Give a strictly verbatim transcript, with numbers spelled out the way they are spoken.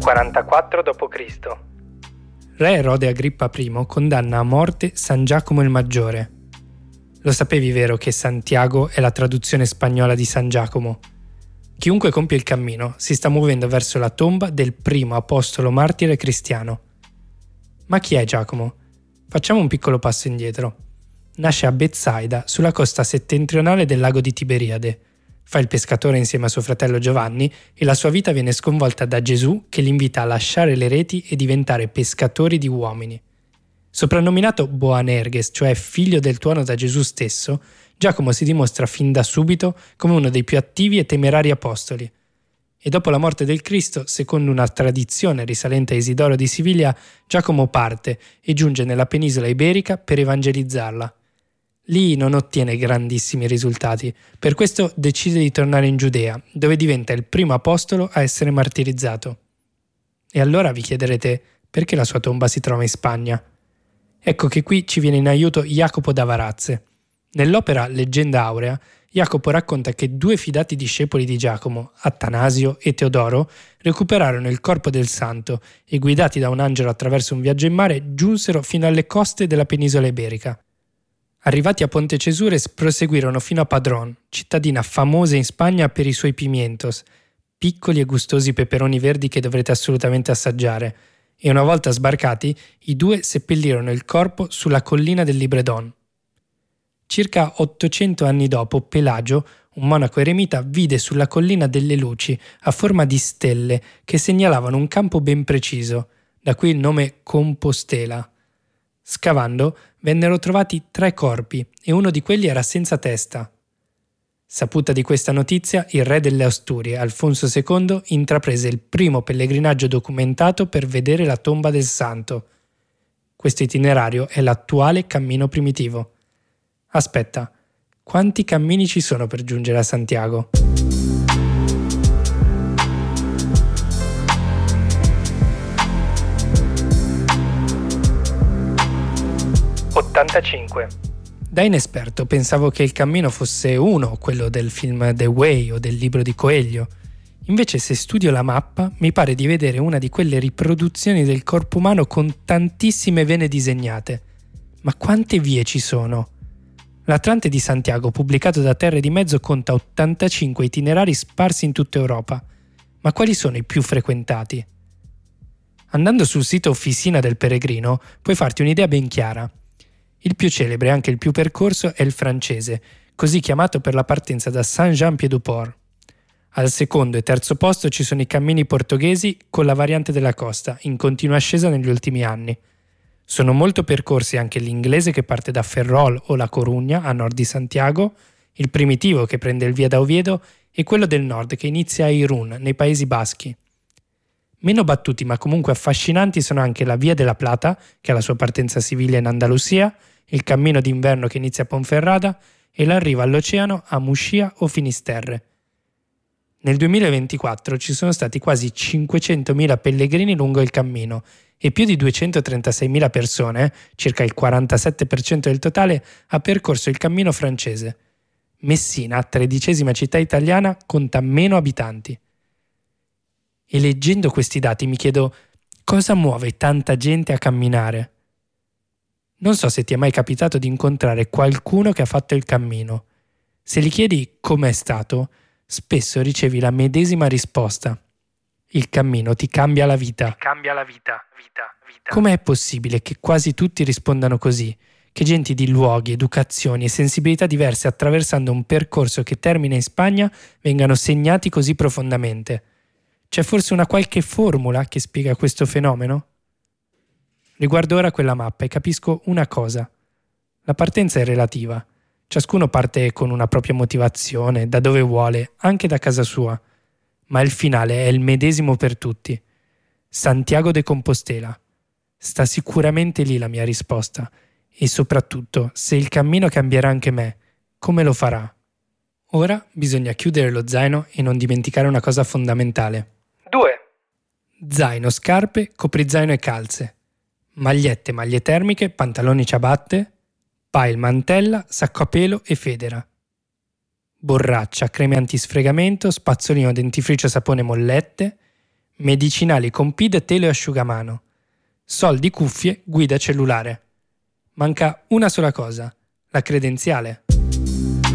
quarantaquattro dopo Cristo Re Erode Agrippa I condanna a morte San Giacomo il Maggiore. Lo sapevi, vero, che Santiago è la traduzione spagnola di San Giacomo? Chiunque compie il cammino si sta muovendo verso la tomba del primo apostolo martire cristiano. Ma chi è Giacomo? Facciamo un piccolo passo indietro. Nasce a Betsaida, sulla costa settentrionale del lago di Tiberiade. Fa il pescatore insieme a suo fratello Giovanni e la sua vita viene sconvolta da Gesù che li invita a lasciare le reti e diventare pescatori di uomini. Soprannominato Boanerges, cioè figlio del tuono da Gesù stesso, Giacomo si dimostra fin da subito come uno dei più attivi e temerari apostoli. E dopo la morte del Cristo, secondo una tradizione risalente a Isidoro di Siviglia, Giacomo parte e giunge nella penisola iberica per evangelizzarla. Lì non ottiene grandissimi risultati, per questo decide di tornare in Giudea, dove diventa il primo apostolo a essere martirizzato. E allora vi chiederete perché la sua tomba si trova in Spagna? Ecco che qui ci viene in aiuto Jacopo da Varazze. Nell'opera Leggenda Aurea, Jacopo racconta che due fidati discepoli di Giacomo, Attanasio e Teodoro, recuperarono il corpo del santo e, guidati da un angelo attraverso un viaggio in mare, giunsero fino alle coste della penisola iberica. Arrivati a Ponte Cesures, proseguirono fino a Padrón, cittadina famosa in Spagna per i suoi pimientos, piccoli e gustosi peperoni verdi che dovrete assolutamente assaggiare, e una volta sbarcati, i due seppellirono il corpo sulla collina del Libredón. Circa ottocento anni dopo, Pelagio, un monaco eremita, vide sulla collina delle luci a forma di stelle che segnalavano un campo ben preciso, da qui il nome Compostela. Scavando, vennero trovati tre corpi e uno di quelli era senza testa. Saputa di questa notizia, il re delle Asturie, Alfonso secondo, intraprese il primo pellegrinaggio documentato per vedere la tomba del santo. Questo itinerario è l'attuale cammino primitivo. Aspetta, quanti cammini ci sono per giungere a Santiago? ottantacinque Da inesperto pensavo che il cammino fosse uno, quello del film The Way o del libro di Coelho. Invece, se studio la mappa, mi pare di vedere una di quelle riproduzioni del corpo umano con tantissime vene disegnate. Ma quante vie ci sono? L'Atlante di Santiago, pubblicato da Terre di Mezzo, conta ottantacinque itinerari sparsi in tutta Europa. Ma quali sono i più frequentati? Andando sul sito Officina del Peregrino, puoi farti un'idea ben chiara. Il più celebre e anche il più percorso è il francese, così chiamato per la partenza da Saint-Jean-Pied-du-Port. Al secondo e terzo posto ci sono i cammini portoghesi con la variante della costa, in continua ascesa negli ultimi anni. Sono molto percorsi anche l'inglese che parte da Ferrol o La Corugna, a nord di Santiago, il primitivo che prende il via da Oviedo e quello del nord che inizia a Irún, nei Paesi Baschi. Meno battuti ma comunque affascinanti sono anche la Via della Plata, che ha la sua partenza a Siviglia in Andalusia, il cammino d'inverno che inizia a Ponferrada e l'arrivo all'oceano a Muscia o Finisterre. Nel duemilaventiquattro ci sono stati quasi cinquecentomila pellegrini lungo il cammino e più di duecentotrentasei persone, circa il quarantasette per cento del totale, ha percorso il cammino francese. Messina, tredicesima città italiana, conta meno abitanti. E leggendo questi dati mi chiedo cosa muove tanta gente a camminare. Non so se ti è mai capitato di incontrare qualcuno che ha fatto il cammino. Se gli chiedi com'è stato, spesso ricevi la medesima risposta. Il cammino ti cambia la vita. Ti cambia la vita, vita, vita. Com'è possibile che quasi tutti rispondano così? Che gente di luoghi, educazioni e sensibilità diverse attraversando un percorso che termina in Spagna vengano segnati così profondamente? C'è forse una qualche formula che spiega questo fenomeno? Riguardo ora quella mappa e capisco una cosa. La partenza è relativa. Ciascuno parte con una propria motivazione, da dove vuole, anche da casa sua. Ma il finale è il medesimo per tutti. Santiago de Compostela. Sta sicuramente lì la mia risposta. E soprattutto, se il cammino cambierà anche me, come lo farà? Ora bisogna chiudere lo zaino e non dimenticare una cosa fondamentale. due. Zaino, scarpe, coprizaino e calze. Magliette, maglie termiche, pantaloni ciabatte, pile, mantella, sacco a pelo e federa. Borraccia, creme antisfregamento, spazzolino, dentifricio, sapone, mollette, medicinali con P I D, telo e asciugamano, soldi, cuffie, guida cellulare. Manca una sola cosa, la credenziale.